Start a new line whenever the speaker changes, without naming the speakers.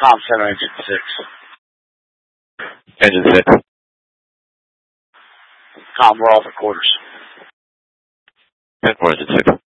Com Center Engine 6.
Engine 6.
Com, we're off at quarters.
10-4, Engine 6.